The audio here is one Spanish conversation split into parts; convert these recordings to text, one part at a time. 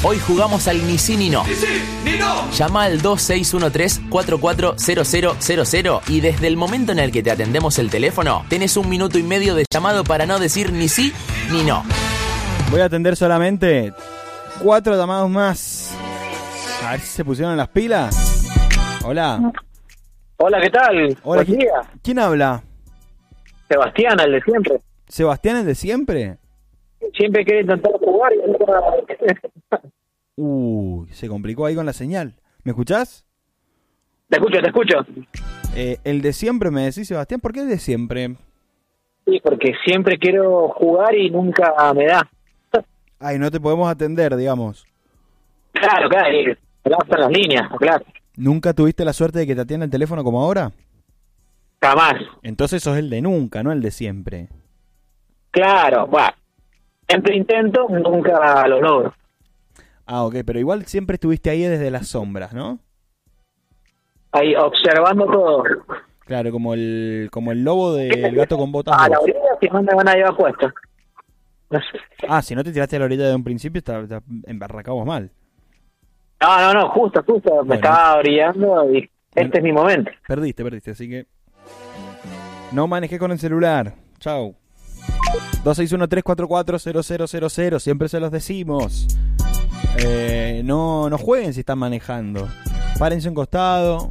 Hoy jugamos al ni sí ni no. ¡Ni sí, ni no! Llama al 2613-440000 y desde el momento en el que te atendemos el teléfono, tenés 1 minuto y medio de llamado para no decir ni sí ni no. Voy a atender solamente 4 llamados más. A ver si se pusieron las pilas. Hola. Hola, ¿qué tal? Hola, Buen día. ¿Quién habla? Sebastián, el de siempre. ¿Sebastián, el de siempre? Siempre quiere intentar jugar y nunca... Se complicó ahí con la señal. ¿Me escuchás? Te escucho. El de siempre me decís, Sebastián. ¿Por qué el de siempre? Sí, porque siempre quiero jugar y nunca me da. Ay, no te podemos atender, digamos. Claro, me gastan las líneas, claro. ¿Nunca tuviste la suerte de que te atienda el teléfono como ahora? Jamás. Entonces sos el de nunca, no el de siempre. Claro, bueno. Siempre intento, nunca lo logro. Ah, ok, pero igual siempre estuviste ahí desde las sombras, ¿no? Ahí, observando todo. Claro, como el lobo del gato con botas. A la orilla, si no me van a llevar puesto. No sé. Ah, si no te tiraste a la orilla de un principio, embarracamos mal. No, justo. Bueno. Me estaba orillando y este es mi momento. Perdiste, así que... No manejes con el celular. Chau. 261-344-0000. Siempre se los decimos. No jueguen si están manejando. Párense un costado.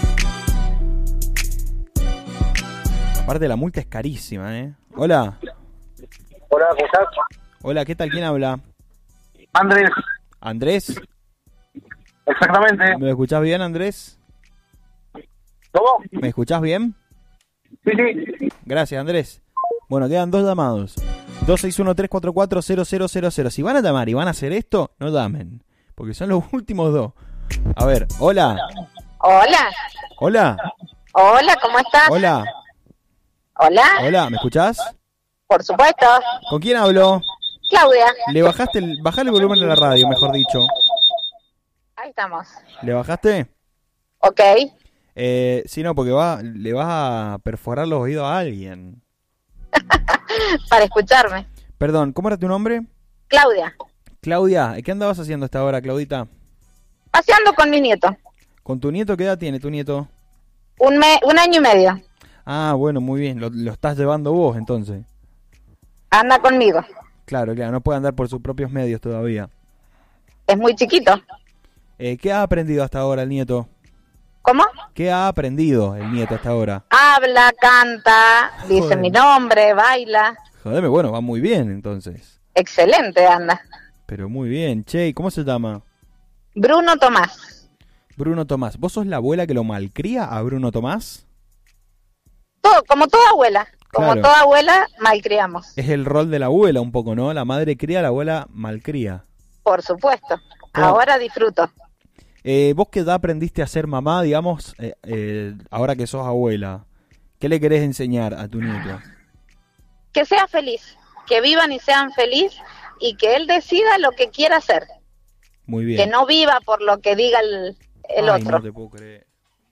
Aparte la multa es carísima, ¿eh? Hola. Hola, ¿cómo estás? Hola, ¿qué tal? ¿Quién habla? Andrés. ¿Andrés? Exactamente. ¿Me escuchás bien, Andrés? ¿Cómo? ¿Me escuchás bien? Sí. Gracias, Andrés. Bueno, quedan 2 llamados. 261-344-0000. Si van a llamar y van a hacer esto, no llamen. Porque son los últimos 2. A ver, hola. Hola. Hola. Hola, ¿cómo estás? Hola. Hola. ¿Me escuchás? Por supuesto. ¿Con quién hablo? Claudia. Bajale el volumen de la radio, mejor dicho. Ahí estamos. ¿Le bajaste? Ok. Sí, no, porque le vas a perforar los oídos a alguien. Para escucharme. Perdón, ¿cómo era tu nombre? Claudia. Claudia, ¿qué andabas haciendo hasta ahora, Claudita? Paseando con mi nieto. ¿Con tu nieto? ¿Qué edad tiene tu nieto? 1 año y medio. Ah, bueno, muy bien. Lo estás llevando vos, entonces. Anda conmigo. Claro, no puede andar por sus propios medios todavía. Es muy chiquito. ¿Qué ha aprendido hasta ahora el nieto? ¿Cómo? ¿Qué ha aprendido el nieto hasta ahora? Habla, canta, dice mi nombre, baila. Jodeme, bueno, va muy bien, entonces. Excelente anda. Pero muy bien. Che, ¿cómo se llama? Bruno Tomás. Bruno Tomás. ¿Vos sos la abuela que lo malcría a Bruno Tomás? Como toda abuela. Como Claro. toda abuela, malcriamos. Es el rol de la abuela un poco, ¿no? La madre cría, la abuela malcría. Por supuesto. ¿Cómo? Ahora disfruto. ¿Vos qué edad aprendiste a ser mamá, digamos, ahora que sos abuela? ¿Qué le querés enseñar a tu nieto? Que sea feliz. Que vivan y sean felices y que él decida lo que quiera hacer. Muy bien. Que no viva por lo que diga el Ay, otro. no te puedo creer.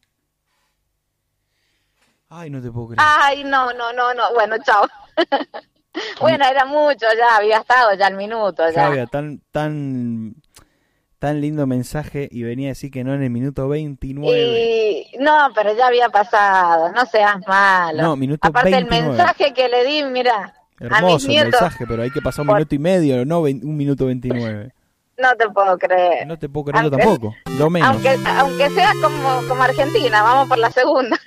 Ay, no te puedo creer. Ay, no. Bueno, chao. Bueno, era mucho ya, había estado ya el minuto. Ya. Claudia, tan lindo mensaje y venía a decir que no en el minuto 29. No, pero ya había pasado, no seas malo. No, minuto Aparte 29. el mensaje que le di, mira, a mis Hermoso el nietos, mensaje, pero hay que pasar 1 minuto y medio, no 1 minuto 29. no te puedo creer. No te puedo creer yo Aunque- tampoco, lo menos. Aunque sea como Argentina, vamos por la segunda.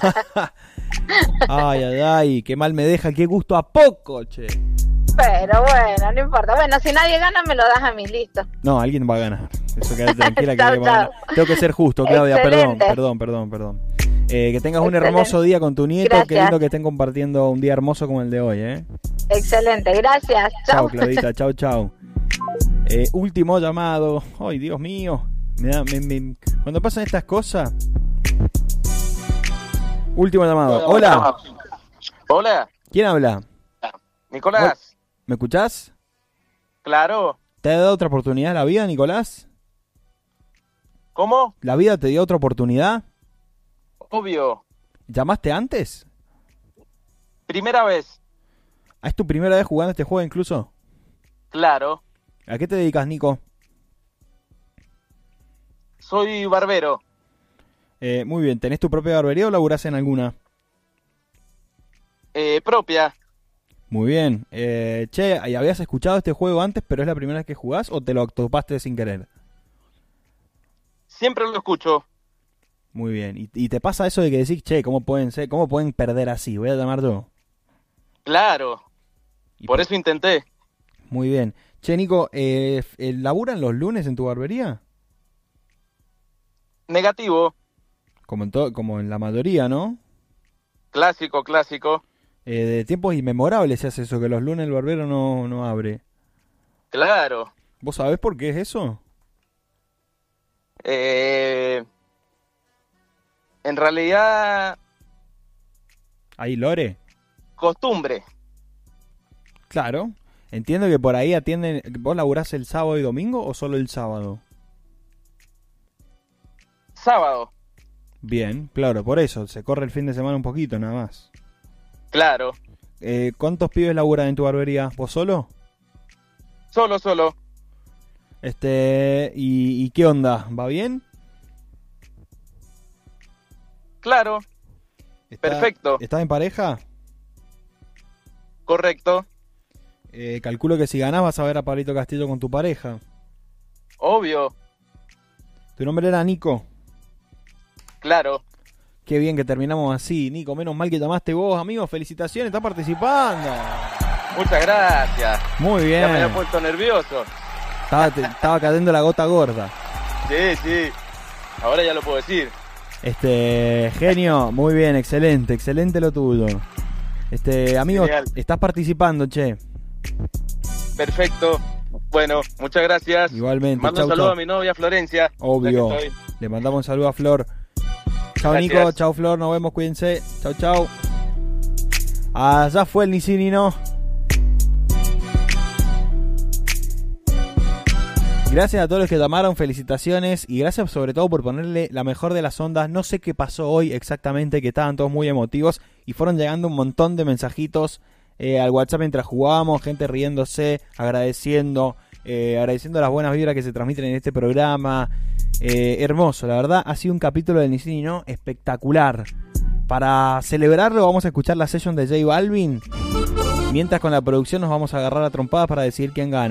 Ay, qué mal me deja, qué gusto a poco, che. Pero bueno, no importa. Bueno, si nadie gana, me lo das a mí, listo. No, alguien va a ganar. Eso quédate tranquila que Chau, alguien va a ganar. chau. Tengo que ser justo, Claudia, Excelente. perdón. Que tengas un Excelente. hermoso día con tu nieto. Gracias. Qué lindo que estén compartiendo un día hermoso como el de hoy, ¿eh? Excelente, gracias. Chao, Chao. Claudita, chao. Último llamado. Ay, Dios mío. Cuando pasan estas cosas. Último llamado. Hola. Hola, ¿Quién habla? Nicolás. ¿Me escuchás? Claro. ¿Te ha dado otra oportunidad la vida, Nicolás? ¿Cómo? ¿La vida te dio otra oportunidad? Obvio. ¿Llamaste antes? Primera vez. ¿Es tu primera vez jugando este juego incluso? Claro. ¿A qué te dedicas, Nico? soy barbero. Muy bien, ¿tenés tu propia barbería o laburás en alguna? Propia. Muy bien. Che, ¿y habías escuchado este juego antes, pero es la primera vez que jugás o te lo topaste sin querer? Siempre lo escucho. Muy bien. ¿Y te pasa eso de que decís, che, cómo pueden perder así? Voy a llamar yo. Claro. Y Por eso intenté. Muy bien. Che, Nico, ¿laburan los lunes en tu barbería? Negativo. Como en la mayoría, ¿no? Clásico. De tiempos inmemorables se hace eso, que los lunes el barbero no abre. Claro. ¿Vos sabés por qué es eso? En realidad, ¿Ahí Lore? costumbre. Claro. Entiendo que por ahí atienden... ¿Vos laburás el sábado y domingo o solo el sábado? Sábado. Bien, claro, por eso. Se corre el fin de semana un poquito, nada más. Claro. ¿Cuántos pibes laburan en tu barbería? ¿Vos solo? Solo. ¿Y qué onda? ¿Va bien? Claro. Perfecto. ¿Estás en pareja? Correcto. Calculo que si ganás vas a ver a Pablito Castillo con tu pareja. Obvio. ¿Tu nombre era Nico? Claro. Qué bien que terminamos así, Nico. Menos mal que llamaste vos, amigo. Felicitaciones, estás participando. Muchas gracias. Muy bien. Ya me había puesto nervioso. Estaba cayendo la gota gorda. Sí. Ahora ya lo puedo decir. Genio, muy bien, excelente lo tuyo. Amigo, Genial. estás participando, che. Perfecto. Bueno, muchas gracias. Igualmente. Mando un saludo a mi novia Florencia. Obvio. Ya que estoy. Le mandamos un saludo a Flor. Chao, Gracias. Nico, chao, Flor, nos vemos, cuídense. Chao. Allá fue el ni sí ni no. Gracias a todos los que llamaron, felicitaciones y gracias sobre todo por ponerle la mejor de las ondas. No sé qué pasó hoy exactamente, que estaban todos muy emotivos y fueron llegando un montón de mensajitos al WhatsApp mientras jugábamos, gente riéndose, agradeciendo las buenas vibras que se transmiten en este programa. Hermoso, la verdad, ha sido un capítulo de Ni sí ni no espectacular. Para celebrarlo vamos a escuchar la session de J Balvin, mientras con la producción nos vamos a agarrar a trompadas para decidir quién gana.